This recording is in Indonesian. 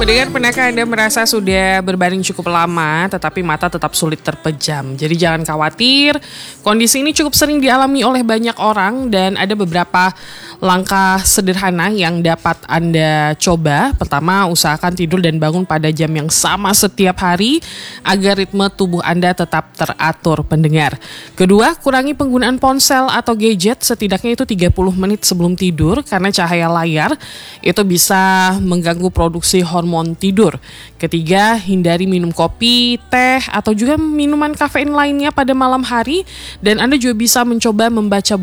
Pendengar, pernahkah Anda merasa sudah berbaring cukup lama tetapi mata tetap sulit terpejam? Jadi jangan khawatir, kondisi ini cukup sering dialami oleh banyak orang dan ada beberapa langkah sederhana yang dapat Anda coba. Pertama, usahakan tidur dan bangun pada jam yang sama setiap hari agar ritme tubuh Anda tetap teratur, pendengar. Kedua, kurangi penggunaan ponsel atau gadget setidaknya itu 30 menit sebelum tidur karena cahaya layar itu bisa mengganggu produksi hormon tidur. Ketiga, hindari minum kopi, teh, atau juga minuman kafein lainnya pada malam hari dan Anda juga bisa mencoba membaca